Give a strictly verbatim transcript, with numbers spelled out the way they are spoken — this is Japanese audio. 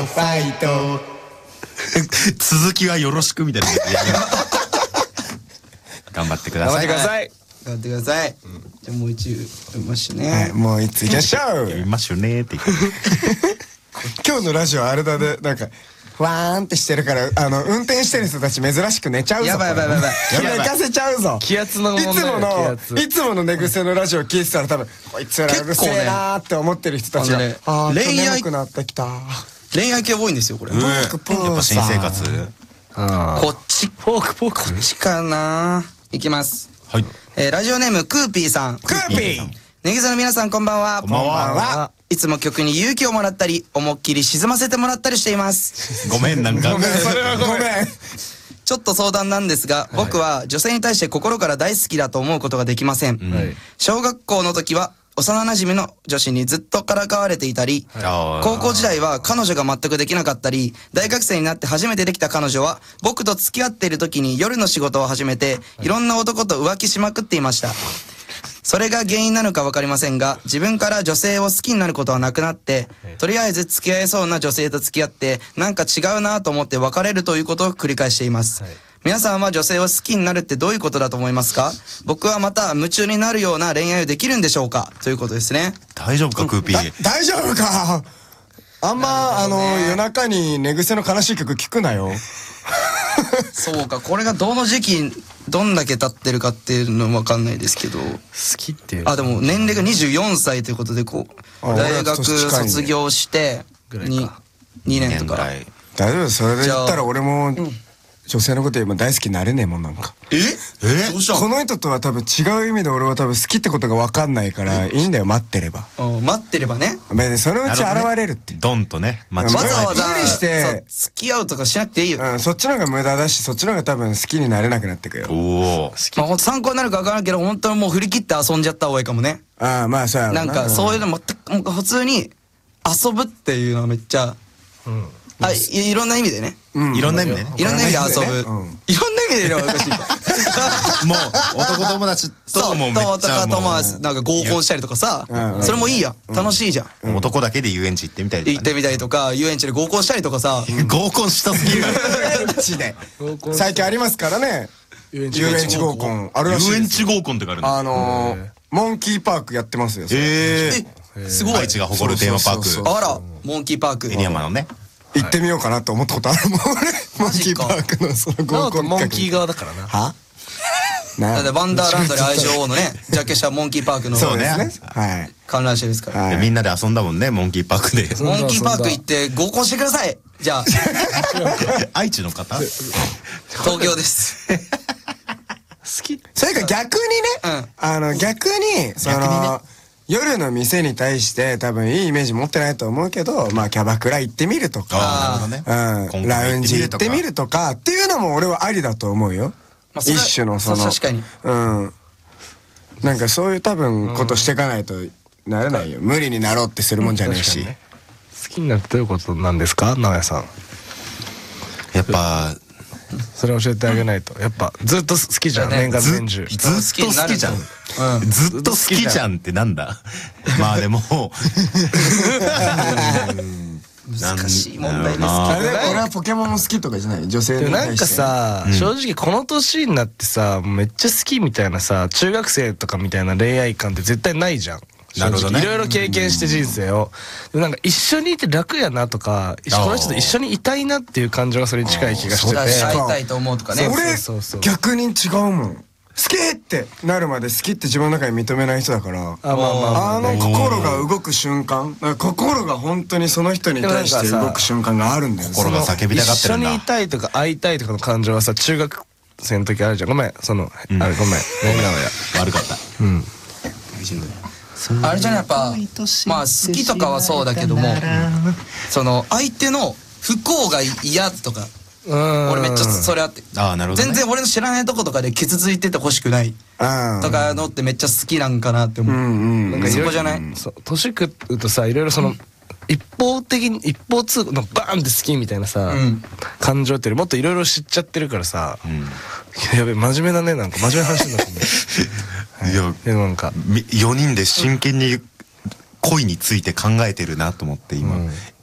トファイト続きはよろしくみたいな頑張ってください。 頑張ってください。 頑張ってください。じゃあもう一度読みましょうね。 はい、もう一ついきましょう。 読みましょうねって今日のラジオあれだね、なんかふわーんってしてるから、あの運転してる人たち珍しく寝ちゃうぞ。 やばいやばいやばいやばい、寝かせちゃうぞ。 気圧の問題。 いつもの気圧いつもの寝癖のラジオ聞いてたら多分こいつらうるせえなーって思ってる人たちが、 結構ねあー恋愛眠くなってきた。 恋愛系多いんですよこれ。 うんやっぱ新生活。 こっちフォークフォークこっちかな。いきます。 はい。 えーラジオネームクーピーさん。 クーピー。 ネギザの皆さんこんばんは。 こんばんは。 いつも曲に勇気をもらったり思いっきり沈ませてもらったりしています。 ごめんなんか。 ごめん、それはごめん。 ちょっと相談なんですが、僕は女性に対して心から大好きだと思うことができません。 はい小学校の時は幼馴染の女子にずっとからかわれていたり、高校時代は彼女が全くできなかったり、大学生になって初めてできた彼女は僕と付き合っている時に夜の仕事を始めて、いろんな男と浮気しまくっていました。それが原因なのかわかりませんが、自分から女性を好きになることはなくなって、とりあえず付き合えそうな女性と付き合って、なんか違うなと思って別れるということを繰り返しています。皆さんは女性を好きになるってどういうことだと思いますか？僕はまた夢中になるような恋愛をできるんでしょうか？ということですね。 大丈夫かクーピー。 大丈夫か。あんまあの夜中に寝癖の悲しい曲聞くなよ。 そうか、これがどの時期どんだけ経ってるかっていうのは分かんないですけど、 好きっていうあでも年齢がにじゅうよんさいということで、こうあ大学卒業してににねんとか。 大丈夫、それで言ったら俺も女性のこと今大好きになれねえもんなんか。 ええどうしたこの人とは多分違う意味で俺は多分好きってことが分かんないからいいんだよ、待ってれば。 うん待ってればね。 別にそのうち現れるって。 ドンとね間違わわざわざ無理してそう付き合うとかしなくていいよ。 うん、そっちの方が無駄だし、そっちの方が多分好きになれなくなってくよ。 おお。 まあほんと参考になるか分からんけど、本当にもう振り切って遊んじゃった方がいいかもね。 ああ、まあそうやろなんかそういうの全くもう普通に遊ぶっていうのはめっちゃ、あ い, いろんな意味でね、 うん、 いろんな意味でね。 いろんな意味で遊ぶ、 うんいろんな意味でね、おかしいかもう男友達ともめっちゃ男も友達なんか合コンしたりとかさ、 うんそれもいいやん、楽しいじゃん、 う男だけで遊園地行ってみたいとかね。 行ってみたりとか遊園地で合コンしたりとかさ、 合コンしたすぎる。 遊園地で最近ありますからね、遊園地合コンあるらしい遊園ですよ。 地合コンってあるの。 あのーモンキーパークやってますよ。それええすごい、 愛知が誇るテーマパそうそうそうークあらモンキーパークエリアマのね。 行ってみようかなと思ったことあるもん俺。モンキーパークのその合コンモンキー側だからな。 はだってなワンダーランドで愛情王のねジャケ写モンキーパークのそうですね。はい観覧車ですから、 はい。 でみんなで遊んだもんねモンキーパークで。 モンキーパーク行って合コンしてください。じゃあ愛知の方。 東京です好き。 それか逆にね、 うんあの逆にその夜の店に対して多分いいイメージ持ってないと思うけど、まあキャバクラ行ってみるとか、 ああなるほどね。 うん、ラウンジ行ってみるとかっていうのも俺はありだと思うよ。 まあそれ一種のそのそう確かにうんなんかそういう多分ことしていかないとなれないよ。無理になろうってするもんじゃねえし。 好きになるってどういうことなんですか、直哉さん。 やっぱそれ教えてあげないと。やっぱずっと好きじゃん、 だね年がらず年中。 ずっと好きじゃん。ずっと好きじゃんってなんだ。まあでも難しい問題ですけどあれ俺はポケモン好きとかじゃない女性に対して。 でなんかさ、正直この年になってさめっちゃ好きみたいなさ、中学生とかみたいな恋愛感って絶対ないじゃん。 なるほどねいろいろ経験して人生を、でもなんか一緒にいて楽やなとか、この人と一緒にいたいなっていう感情がそれに近い気がしてて、 会いたいと思うとかね。 俺そうそうそう逆に違うもん。好きってなるまで好きって自分の中に認めない人だから、 あまあまあまああの心が動く瞬間、なんか心が本当にその人に対して動く瞬間があるんだよね。 心が叫びたがってるんだ。 一緒にいたいとか会いたいとかの感情はさ、中学生の時あるじゃん。ごめん、その、あれごめん、ね、直哉。 悪かった。 うん。 あれじゃない、やっぱまあ好きとかはそうだけども、その相手の不幸が嫌とか、俺めっちゃそれあって、 ああなるほどね。 全然俺の知らないとことかで傷ついててほしくないとかのってめっちゃ好きなんかなって思う。なんかそこじゃない。 そう、年食うとさ、いろいろその一方的に一方通行のバーンって好きみたいなさ、感情ってよりもっといろいろ知っちゃってるからさ、やべ真面目だね、なんか真面目な話になってる。いやでもなんかよにんで真剣に恋について考えてるなと思って今。